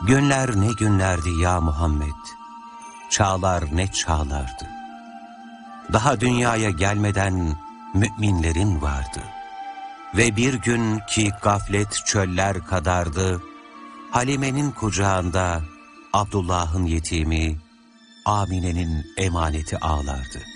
Günler ne günlerdi ya Muhammed, çağlar ne çağlardı. Daha dünyaya gelmeden müminlerin vardı. Ve bir gün ki gaflet çöller kadardı, Halime'nin kucağında Abdullah'ın yetimi, Amine'nin emaneti ağlardı.